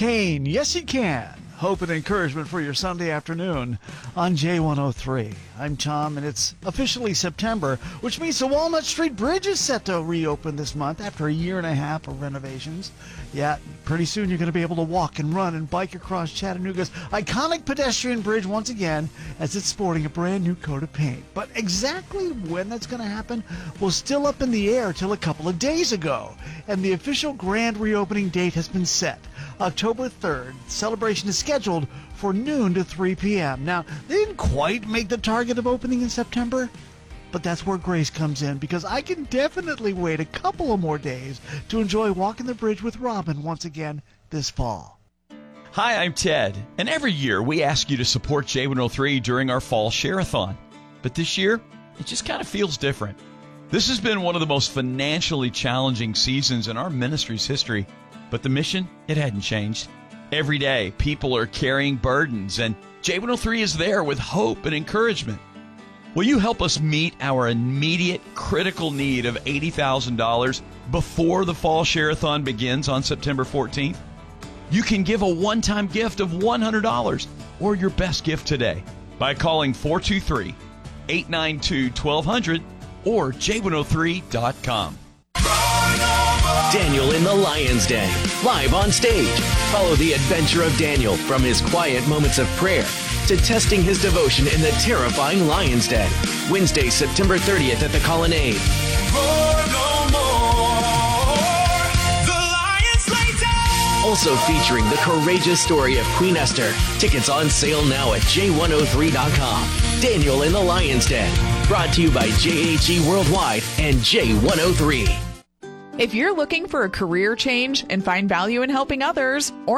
Kane. Yes, you can. Hope and encouragement for your Sunday afternoon on J103. I'm Tom, and it's officially September, which means the Walnut Street Bridge is set to reopen this month after a year and a half of renovations. Yeah, pretty soon you're going to be able to walk and run and bike across Chattanooga's iconic pedestrian bridge once again, as it's sporting a brand new coat of paint. But exactly when that's going to happen was still up in the air till a couple of days ago, and the official grand reopening date has been set. October 3rd. Celebration is scheduled for noon to 3 p.m. Now, they didn't quite make the target of opening in September, but that's where grace comes in, because I can definitely wait a couple of more days to enjoy walking the bridge with Robin once again this fall. Hi, I'm Ted, and every year we ask you to support J103 during our fall share-a-thon. But this year, it just kind of feels different. This has been one of the most financially challenging seasons in our ministry's history, but the mission, it hadn't changed. Every day, people are carrying burdens, and J103 is there with hope and encouragement. Will you help us meet our immediate critical need of $80,000 before the fall share-a-thon begins on September 14th? You can give a one-time gift of $100 or your best gift today by calling 423-892-1200 or j103.com. Daniel in the Lion's Den, live on stage. Follow the adventure of Daniel from his quiet moments of prayer to testing his devotion in the terrifying Lion's Den. Wednesday, September 30th at the Colonnade. Also featuring the courageous story of Queen Esther. Tickets on sale now at j103.com. Daniel in the Lion's Den. Brought to you by JHE Worldwide and J103. If you're looking for a career change and find value in helping others, or